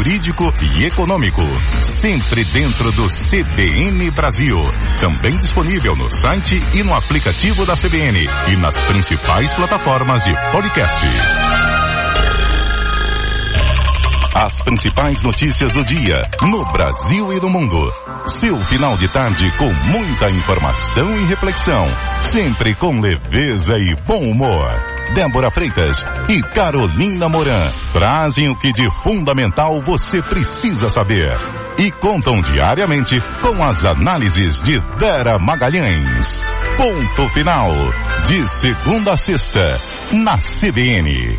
jurídico e econômico. Sempre dentro do CBN Brasil. Também disponível no site e no aplicativo da CBN e nas principais plataformas de podcasts. As principais notícias do dia, no Brasil e no mundo. Seu final de tarde com muita informação e reflexão. Sempre com leveza e bom humor. Débora Freitas e Carolina Moran trazem o que de fundamental você precisa saber. E contam diariamente com as análises de Vera Magalhães. Ponto final. De segunda a sexta, na CBN.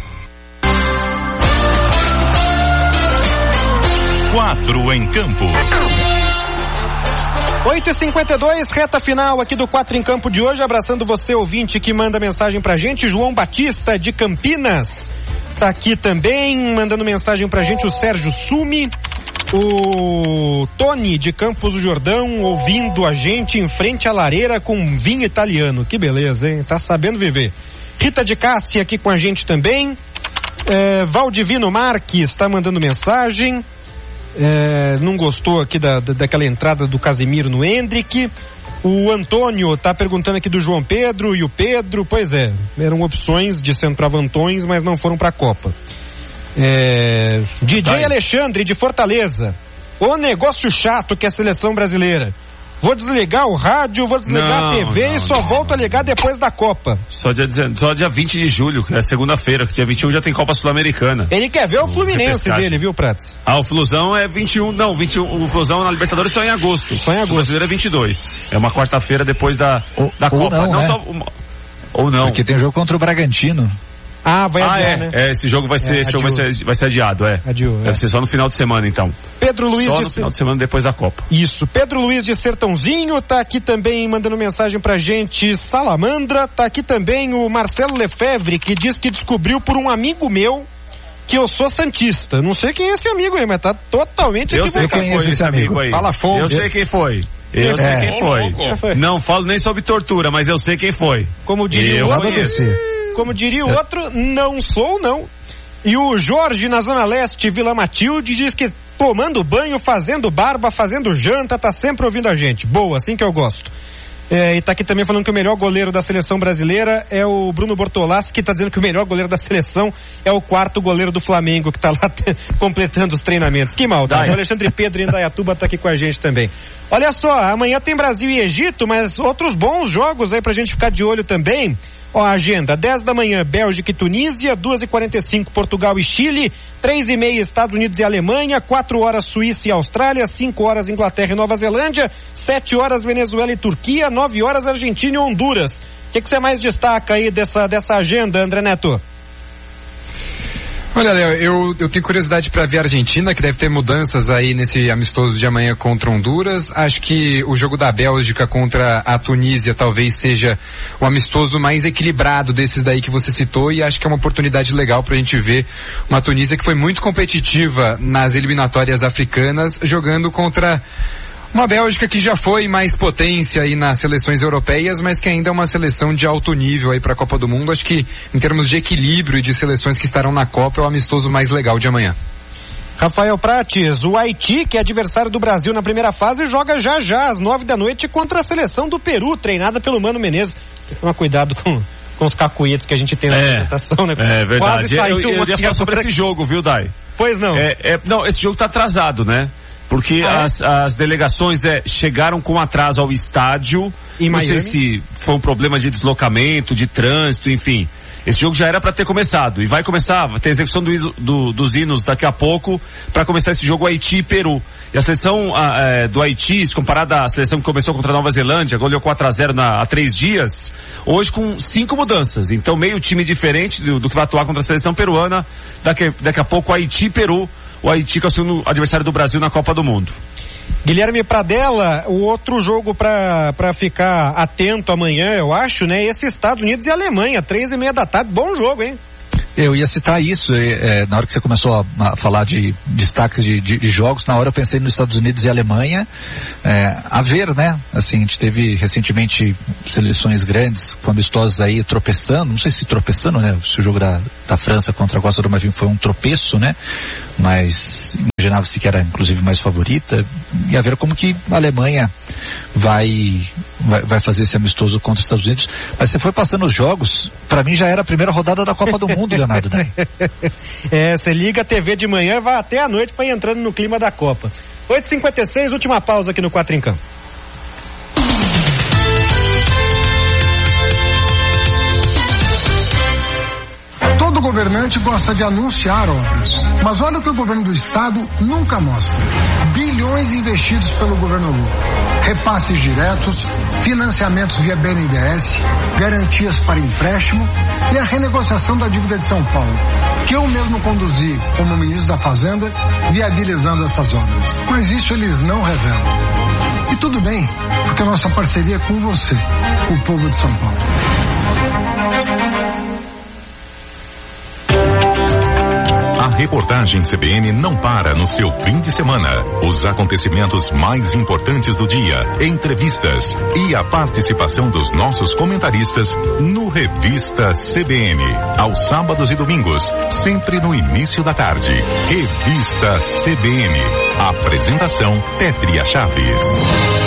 4 em campo. 8h52, reta final aqui do 4 em Campo de hoje, abraçando você, ouvinte, que manda mensagem pra gente. João Batista, de Campinas, tá aqui também, mandando mensagem pra gente, o Sérgio Sumi, o Tony, de Campos do Jordão, ouvindo a gente em frente à lareira com vinho italiano. Que beleza, hein? Tá sabendo viver. Rita de Cássia aqui com a gente também. Valdivino Marques tá mandando mensagem. Não gostou aqui daquela entrada do Casemiro no Hendrick. O Antônio tá perguntando aqui do João Pedro e o Pedro. Pois é, eram opções de centroavantões, mas não foram pra Copa. DJ Alexandre, de Fortaleza. O negócio chato que é a seleção brasileira. Vou desligar o rádio, vou desligar a TV e só volto a ligar depois da Copa. Só dia 20 de julho, que é segunda-feira, que dia 21 já tem Copa Sul-Americana. Ele quer ver o Fluminense dele, viu, Prats? O Flusão é 21, o Flusão na Libertadores só em agosto. Só em agosto. O brasileiro é 22. É uma quarta-feira depois da Copa. Ou não. Porque tem jogo contra o Bragantino. Vai adiar, né? Esse jogo vai ser adiado, Adiou, Deve ser só no final de semana, então. Pedro Luiz só no final de semana depois da Copa. Isso. Pedro Luiz de Sertãozinho tá aqui também mandando mensagem pra gente. Salamandra, tá aqui também o Marcelo Lefebvre, que diz que descobriu por um amigo meu que eu sou santista. Não sei quem é esse amigo aí, mas tá totalmente equivocado. Eu sei quem foi esse amigo aí. Fala fogo. Eu sei quem foi. Eu sei quem foi. Não falo nem sobre tortura, mas eu sei quem foi. Como diria o outro, não sou, não. E o Jorge, na Zona Leste, Vila Matilde, diz que tomando banho, fazendo barba, fazendo janta, tá sempre ouvindo a gente. Boa, assim que eu gosto. E tá aqui também falando que o melhor goleiro da seleção brasileira é o Bruno Bortolassi, que tá dizendo que o melhor goleiro da seleção é o quarto goleiro do Flamengo, que tá lá completando os treinamentos. Que maldade. O Alexandre Pedro em Indaiatuba tá aqui com a gente também. Olha só, amanhã tem Brasil e Egito, mas outros bons jogos aí pra gente ficar de olho também. A agenda, 10 da manhã, Bélgica e Tunísia, 2h45, Portugal e Chile, 3h30, Estados Unidos e Alemanha, 4 horas, Suíça e Austrália, 5 horas, Inglaterra e Nova Zelândia, 7 horas, Venezuela e Turquia, 9 horas, Argentina e Honduras. O que você mais destaca aí dessa agenda, André Neto? Olha, Léo, eu tenho curiosidade para ver a Argentina, que deve ter mudanças aí nesse amistoso de amanhã contra Honduras. Acho que o jogo da Bélgica contra a Tunísia talvez seja o amistoso mais equilibrado desses daí que você citou, e acho que é uma oportunidade legal pra gente ver uma Tunísia que foi muito competitiva nas eliminatórias africanas, jogando contra uma Bélgica que já foi mais potência aí nas seleções europeias, mas que ainda é uma seleção de alto nível aí para a Copa do Mundo. Acho que em termos de equilíbrio e de seleções que estarão na Copa, é o amistoso mais legal de amanhã. Rafael Prates, o Haiti, que é adversário do Brasil na primeira fase, joga já às 9 da noite contra a seleção do Peru, treinada pelo Mano Menezes. Tem que tomar cuidado com os cacuetes que a gente tem na apresentação, né? É verdade. Quase saiu eu ia falar sobre esse jogo, viu, Dai? Pois não. Não, esse jogo tá atrasado, né? Porque as delegações chegaram com atraso ao estádio. Não sei se foi um problema de deslocamento, de trânsito, enfim. Esse jogo já era para ter começado. E vai começar, vai ter execução dos hinos daqui a pouco, para começar esse jogo Haiti e Peru. E a seleção do Haiti, se comparada à seleção que começou contra a Nova Zelândia, goleou 4-0 há 3 dias, hoje com 5 mudanças. Então meio time diferente do que vai atuar contra a seleção peruana. Daqui a pouco Haiti e Peru. O Haiti, que é o segundo adversário do Brasil na Copa do Mundo. Guilherme Pradella, o outro jogo pra ficar atento amanhã, eu acho, né? Esse Estados Unidos e Alemanha, 3h30 da tarde, bom jogo, hein? Eu ia citar isso, na hora que você começou a falar de destaques de jogos, na hora eu pensei nos Estados Unidos e Alemanha, a ver, né? Assim, a gente teve recentemente seleções grandes, com amistosos aí tropeçando, não sei se tropeçando, né? Se o jogo da França contra a Costa do Marfim foi um tropeço, né? Mas, em imaginava-se que era inclusive mais favorita, e a ver como que a Alemanha vai fazer esse amistoso contra os Estados Unidos. Mas você foi passando os jogos, pra mim já era a primeira rodada da Copa do Mundo, Leonardo. Você liga a TV de manhã e vai até a noite para ir entrando no clima da Copa. 8h56, última pausa aqui no 4 em Campo. Todo governante gosta de anunciar obras, mas olha o que o governo do estado nunca mostra. Bilhões investidos pelo governo Lula. Repasses diretos, financiamentos via BNDES, garantias para empréstimo e a renegociação da dívida de São Paulo, que eu mesmo conduzi como ministro da Fazenda, viabilizando essas obras. Mas isso eles não revelam. E tudo bem, porque a nossa parceria é com você, com o povo de São Paulo. A reportagem CBN não para no seu fim de semana. Os acontecimentos mais importantes do dia, entrevistas e a participação dos nossos comentaristas no Revista CBN. Aos sábados e domingos, sempre no início da tarde. Revista CBN. Apresentação Pétria Chaves.